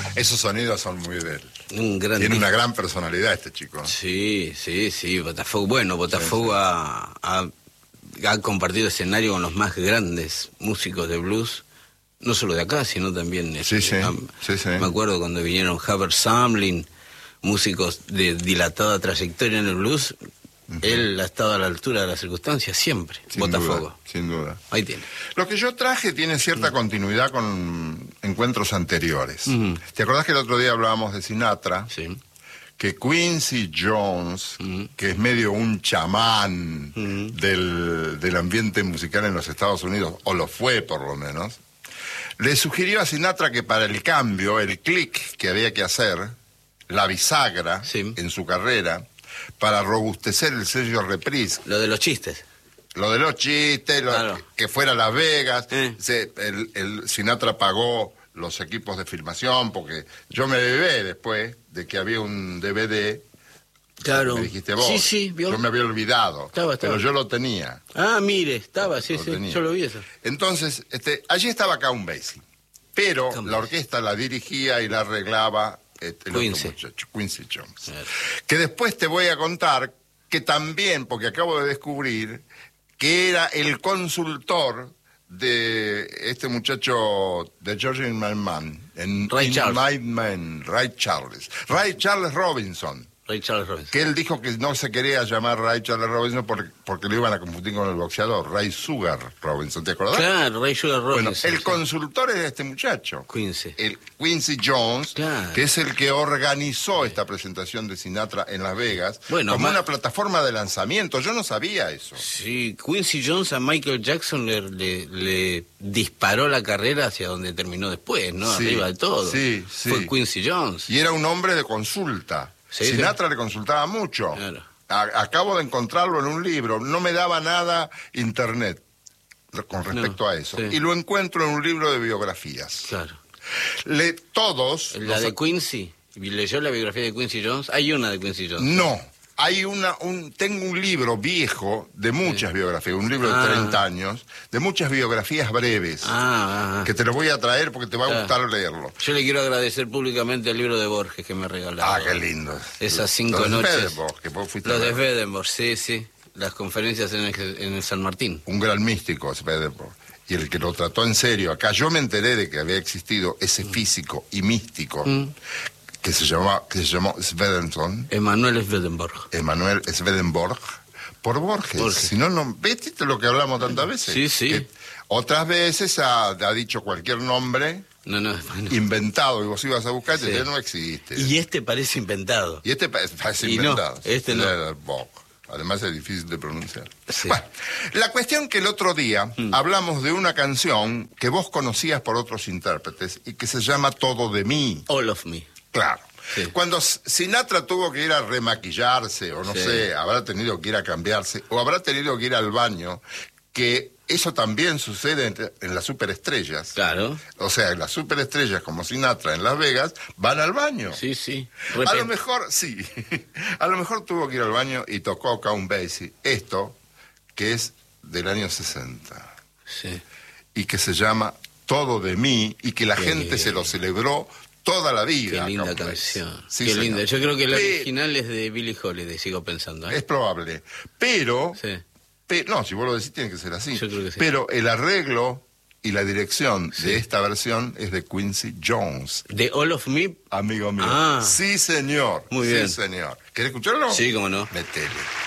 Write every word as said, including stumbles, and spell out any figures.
Esos sonidos son muy de él. Un gran Tiene disco. una gran personalidad este chico. Sí, sí, sí, Botafogo. Bueno, Botafogo Sí, sí. Ha, ha, ha compartido escenario con los más grandes músicos de blues, no solo de acá, sino también... Sí, este, sí, ah, sí, sí. Me acuerdo cuando vinieron Hubbard Samlin, músicos de dilatada trayectoria en el blues, uh-huh. Él ha estado a la altura de las circunstancias siempre. Sin Botafogo. duda, sin duda. Ahí tiene. Lo que yo traje tiene cierta Mm. continuidad con encuentros anteriores. Mm. ¿Te acordás que el otro día hablábamos de Sinatra? Sí. Que Quincy Jones, mm. que es medio un chamán mm. del, del ambiente musical en los Estados Unidos, o lo fue por lo menos, le sugirió a Sinatra que para el cambio, el clic que había que hacer, la bisagra sí. en su carrera, para robustecer el sello Reprise. Lo de los chistes. Lo de los chistes, lo claro. que, que fuera Las Vegas, eh. se, el, el Sinatra pagó los equipos de filmación, porque yo me bebé después de que había un D V D. Claro. Me dijiste vos. Sí, sí, ¿vio? Yo me había olvidado. Estaba, estaba. Pero yo lo tenía. Ah, mire, estaba, sí, lo sí. tenía. Yo lo vi eso. Entonces, este, allí estaba Count Basie. Pero Count la Basie. orquesta la dirigía y la arreglaba este, el Quincy. otro muchacho, Quincy Jones. Claro. Que después te voy a contar que también, porque acabo de descubrir que era el consultor de este muchacho de George in My Man, en Ray In Charles. My Man, Ray Charles. Ray Charles Robinson. Ray Charles Robinson. Que él dijo que no se quería llamar Ray Charles Robinson porque, porque lo iban a confundir con el boxeador, Ray Sugar Robinson, ¿te acordás? Claro, Ray Sugar Robinson. Bueno, el sí. consultor es este muchacho. Quincy. El Quincy Jones, claro. que es el que organizó esta presentación de Sinatra en Las Vegas, bueno, como ma... una plataforma de lanzamiento. Yo no sabía eso. Sí, Quincy Jones a Michael Jackson le, le, le disparó la carrera hacia donde terminó después, ¿no? Sí, Arriba de todo. Sí, sí. Fue Quincy Jones. Y era un hombre de consulta. Sí, Sinatra sí. le consultaba mucho. Claro. A, acabo de encontrarlo en un libro. No me daba nada internet con respecto no, a eso. Sí. Y lo encuentro en un libro de biografías. Claro. Le, todos... La los... de Quincy. ¿Leyó la biografía de Quincy Jones? Hay una de Quincy Jones. No. Hay una, un, tengo un libro viejo de muchas sí. biografías, un libro ah. de treinta años, de muchas biografías breves, ah, ah, que te lo voy a traer porque te va a claro. gustar leerlo. Yo le quiero agradecer públicamente el libro de Borges que me regaló. Ah, qué lindo. Esas cinco los noches. De Swedenborg, que vos fuiste Los de Swedenborg, sí, sí. Las conferencias en el, en el San Martín. Un gran místico, Swedenborg. Y el que lo trató en serio. Acá yo me enteré de que había existido ese físico y místico. Mm. que se llamó, que se llamó Swedenson. Emanuel Swedenborg. Emanuel Swedenborg, por Borges. Borges. Si no, no, ¿viste lo que hablamos tantas veces? Sí, sí. Que otras veces ha, ha dicho cualquier nombre no, no, no. inventado y vos ibas a buscar y sí. te no existe. Y este parece inventado. Y este parece y inventado. No, este no. Swedenborg. Además es difícil de pronunciar. Sí. Bueno, la cuestión que el otro día mm. hablamos de una canción que vos conocías por otros intérpretes y que se llama Todo de mí. All of Me. Claro. Sí. Cuando Sinatra tuvo que ir a remaquillarse, o no sí. sé, habrá tenido que ir a cambiarse, o habrá tenido que ir al baño, que eso también sucede en, en las superestrellas. Claro. O sea, las superestrellas como Sinatra en Las Vegas van al baño. Sí, sí. Repent... A lo mejor, sí, a lo mejor tuvo que ir al baño y tocó Count Basie, esto, que es del año sesenta. Sí. Y que se llama Todo de mí, y que la Qué gente bien. se lo celebró toda la vida. Qué linda Count canción. Sí, Qué señor. linda. Yo creo que la Pe... original es de Billie Holiday, sigo pensando. ¿eh? Es probable. Pero, sí. pe... no, si vos lo decís tiene que ser así. Yo creo que sí. Pero el arreglo y la dirección sí. de esta versión es de Quincy Jones. ¿De All of Me? Amigo mío. Ah. Sí, señor. Muy sí, bien. señor. ¿Querés escucharlo? Sí, cómo no. Metele.